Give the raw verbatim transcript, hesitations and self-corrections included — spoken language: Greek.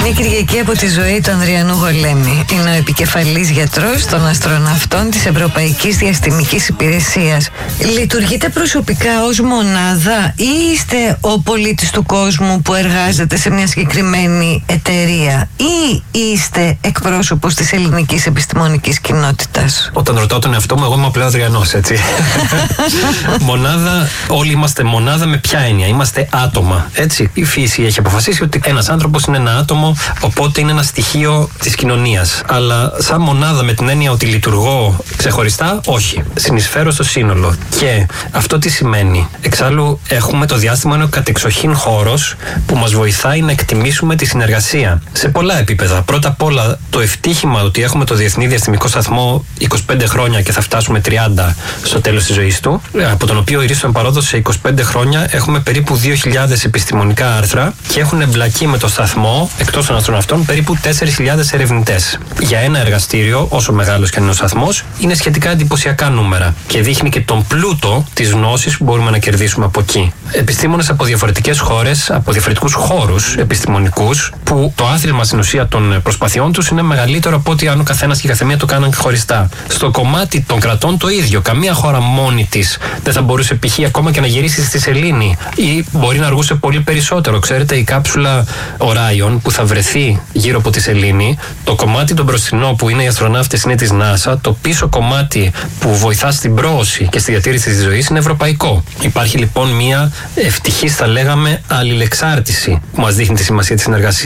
Μια Κυριακή από τη ζωή του Ανδριανού Γολέμη. Είναι ο επικεφαλής γιατρός των αστροναυτών της Ευρωπαϊκής Διαστημικής Υπηρεσίας. Λειτουργείτε προσωπικά ως μονάδα ή είστε ο πολίτης του κόσμου που εργάζεται σε μια συγκεκριμένη εταιρεία, ή είστε εκπρόσωπος της ελληνικής επιστημονικής κοινότητας? Όταν ρωτάω τον εαυτό μου, εγώ είμαι ο πλέον Ανδριανός, έτσι. Μονάδα, όλοι είμαστε μονάδα με ποια έννοια? Είμαστε άτομα, έτσι. Η φύση έχει αποφασίσει ότι ένας άνθρωπος είναι ένα άτομο, οπότε είναι ένα στοιχείο της κοινωνίας. Αλλά σαν μονάδα με την έννοια ότι λειτουργώ ξεχωριστά, όχι. Συνεισφέρω στο σύνολο. Και αυτό τι σημαίνει? Εξάλλου, έχουμε το διάστημα, είναι ο κατεξοχήν χώρος που μας βοηθάει να εκτιμήσουμε τη συνεργασία σε πολλά επίπεδα. Πρώτα απ' όλα, το ευτύχημα ότι έχουμε το Διεθνή Διαστημικό Σταθμό είκοσι πέντε χρόνια και θα φτάσουμε τριάντα στο τέλος της ζωής του, από τον οποίο η Ρίστον Παρόδος σε είκοσι πέντε χρόνια έχουμε περίπου δύο χιλιάδες επιστημονικά άρθρα και έχουν εμπλακεί με το σταθμό, εκτός των αστροναυτών, περίπου τέσσερις χιλιάδες ερευνητές. Για ένα εργαστήριο, όσο μεγάλος και αν είναι ο σταθμός, είναι σχετικά εντυπωσιακά νούμερα και δείχνει και τον πλούτο της γνώσης που μπορούμε να κερδίσουμε από εκεί. Επιστήμονες από διαφορετικές χώρες, από διαφορετικούς χώρους επιστημονικούς, που το άθροισμα στην ουσία των προσπαθειών τους είναι μεγαλύτερο από ότι αν ο καθένας και η καθεμία το κάναν χωριστά. Στο κομμάτι των κρατών το ίδιο. Καμία χώρα μόνη της δεν θα μπορούσε π.χ. ακόμα και να γυρίσει στη σελήνη, ή μπορεί να αργούσε πολύ περισσότερο. Ξέρετε, η κάψουλα Orion που θα βρεθεί γύρω από τη σελήνη, το κομμάτι το μπροστινό που είναι οι αστροναύτες είναι της NASA, το πίσω κομμάτι που βοηθά στην πρόωση και στη διατήρηση της ζωής είναι ευρωπαϊκό. Υπάρχει λοιπόν μια ευτυχής, θα λέγαμε, αλληλεξάρτηση που μας δείχνει τη σημασία της συνεργασίας.